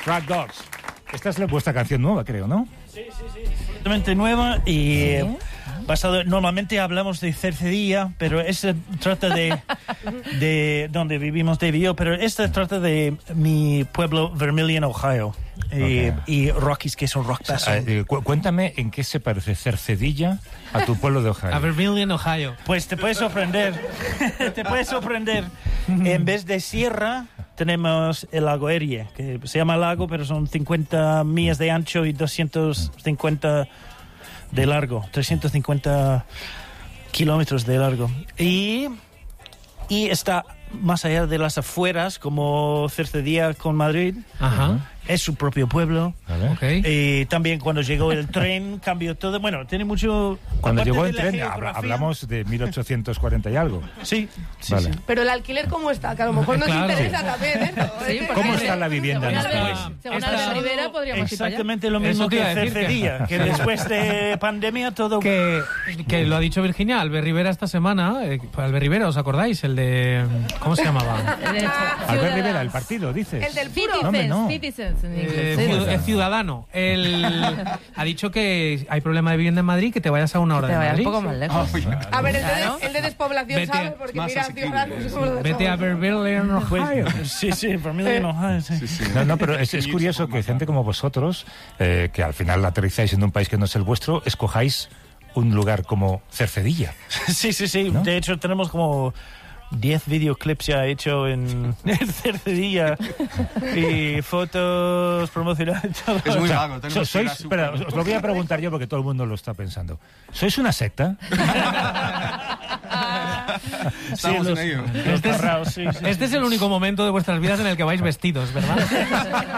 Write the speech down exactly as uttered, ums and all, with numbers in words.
Track Dogs. Esta es la, vuestra canción nueva, creo, ¿no? Sí, sí, sí. Completamente nueva y ¿sí? basado. Normalmente hablamos de Cercedilla, pero esta trata de, de donde vivimos Dave y yo, pero esta trata de mi pueblo Vermilion, Ohio. Okay. Y, y Rockies, que es un rock pesado. Eh, cu- cuéntame en qué se parece Cercedilla a tu pueblo de Ohio. A Vermilion, Ohio. Pues te puedes sorprender. Te puedes sorprender. En vez de sierra, tenemos el lago Erie, que se llama lago, pero son cincuenta millas de ancho y doscientos cincuenta de largo. trescientos cincuenta kilómetros de largo. Y, y está más allá de las afueras, como Cercedilla con Madrid. Ajá. Es su propio pueblo. Vale. Okay. Y también cuando llegó el tren cambió todo. Bueno, tiene mucho... Cuando llegó el de la tren, habla- geografía. hablamos de mil ochocientos cuarenta y algo. Sí, sí, Vale. sí. Pero el alquiler, ¿cómo está? Que a lo mejor nos Claro. interesa también, ¿eh? Sí, porque- ¿Cómo está la vivienda en Según este Albert- país? según Esta- Albert Rivera, podríamos ir para allá. Exactamente lo Eso mismo te que iba a decir que- Cercedilla, que, después de pandemia todo... Que, que lo ha dicho Virginia, Albert Rivera esta semana. eh, Albert Rivera, ¿os acordáis? El de... ¿Cómo se llamaba? Albert Rivera, el partido, dices. El del puro. No, hombre, no. Citizens, en Eh, inglés. ciu- sí. eh, ciudadano. Él ha dicho que hay problema de vivienda en Madrid, que te vayas a una hora Te de vayas Madrid. un poco más lejos. A ver, el de, Claro. el de despoblación, Vete- ¿sabes? Porque más mira, asequible, ciudadanos ¿eh? somos los Vete a jóvenes. Vermilion, Ohio. Sí, sí, Vermilion, Ohio, sí. Sí, sí. No, no, pero es, es curioso que gente como vosotros, eh, que al final aterrizáis en un país que no es el vuestro, escojáis un lugar como Cercedilla. Sí, sí, sí. ¿No? De hecho, tenemos como diez videoclips ya hechos en en Cercedilla y fotos promocionales. todo. Es muy O sea, vago. so- Tenemos sois, que ir a su- espera, os, os lo voy a preguntar yo porque todo el mundo lo está pensando. ¿Sois una secta? Estamos Sí, en los- ello. los tarraos, sí, sí. Este es el único momento de vuestras vidas en el que vais vestidos, ¿verdad?